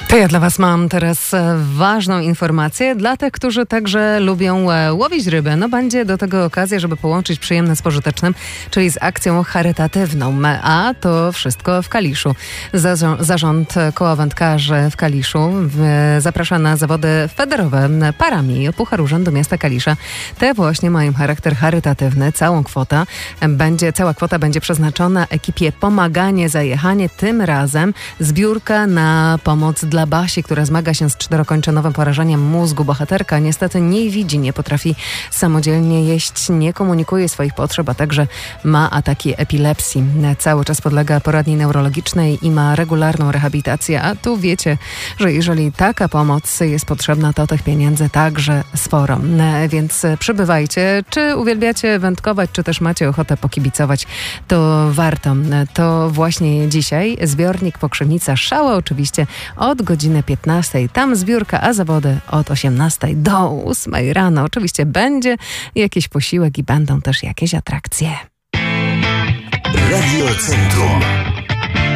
To ja dla was mam teraz ważną informację dla tych, którzy także lubią łowić rybę. No będzie do tego okazja, żeby połączyć przyjemne z pożytecznym, czyli z akcją charytatywną. A to wszystko w Kaliszu. Zarząd Koła Wędkarzy w Kaliszu zaprasza na zawody federowe parami. Puchar Urzędu Miasta Kalisza. Te właśnie mają charakter charytatywny. Cała kwota będzie przeznaczona ekipie Pomaganie za Jechanie. Tym razem zbiórka na pomoc dla Basi, która zmaga się z czterokończynowym porażeniem mózgu. Bohaterka niestety nie widzi, nie potrafi samodzielnie jeść, nie komunikuje swoich potrzeb, a także ma ataki epilepsji. Cały czas podlega poradni neurologicznej i ma regularną rehabilitację. A tu wiecie, że jeżeli taka pomoc jest potrzebna, to tych pieniędzy także sporo. Więc przybywajcie. Czy uwielbiacie wędkować, czy też macie ochotę pokibicować, to warto. To właśnie dzisiaj zbiornik Pokrzynica Szała, oczywiście od godziny 15. Tam zbiórka, a zawody od 18 do 8 rano. Oczywiście będzie jakiś posiłek i będą też jakieś atrakcje. Radio Centrum.